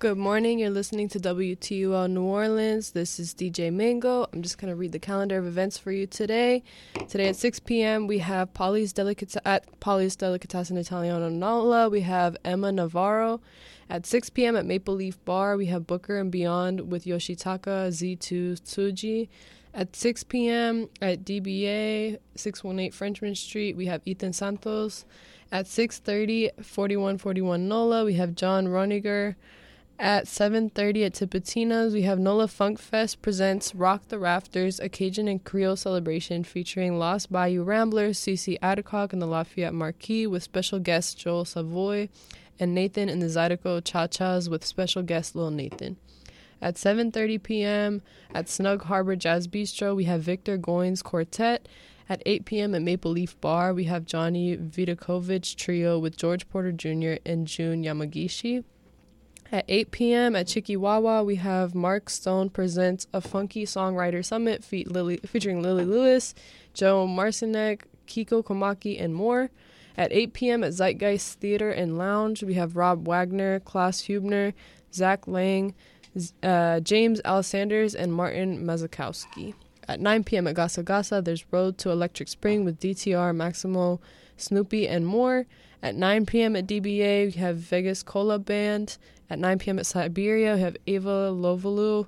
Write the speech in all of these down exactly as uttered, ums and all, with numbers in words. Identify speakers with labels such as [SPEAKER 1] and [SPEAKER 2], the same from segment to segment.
[SPEAKER 1] Good morning. You're listening to W T U L New Orleans. This is D J Mango. I'm just going to read the calendar of events for you today. Today at six p.m. we have Polly's Delicat- at Polly's Delicatessen Italiano Nola. We have Emma Navarro. At six p.m. at Maple Leaf Bar, we have Booker and Beyond with Yoshitaka Z two Tsuji. At six p.m. at D B A, six one eight Frenchman Street, we have Ethan Santos. At six thirty, forty-one forty-one Nola, we have John Roniger. At seven thirty at Tipitina's, we have Nola Funk Fest presents Rock the Rafters, a Cajun and Creole celebration featuring Lost Bayou Ramblers, Cece Adcock, and the Lafayette Marquis with special guests Joel Savoy and Nathan and the Zydeco Cha-Chas with special guest Lil Nathan. At seven thirty p.m. at Snug Harbor Jazz Bistro, we have Victor Goins Quartet. At eight p.m. at Maple Leaf Bar, we have Johnny Vidakovich Trio with George Porter Junior and Jun Yamagishi. At eight p.m. at Chikiwawa, we have Mark Stone presents a Funky Songwriter Summit fe- Lily, featuring Lily Lewis, Joe Marcinek, Kiko Komaki, and more. At eight p.m. at Zeitgeist Theater and Lounge, we have Rob Wagner, Klaus Hubner, Zach Lang, uh, James Alessanders, and Martin Mazakowski. At nine p.m. at Gasa Gasa, there's Road to Electric Spring with D T R, Maximo, Snoopy, and more. At nine p.m. at D B A, we have Vegas Cola Band. At nine p.m. at Siberia, we have Ava Lovalu,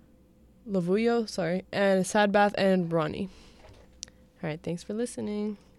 [SPEAKER 1] Lavuyo, sorry, and Sadbath and Ronnie. All right, thanks for listening.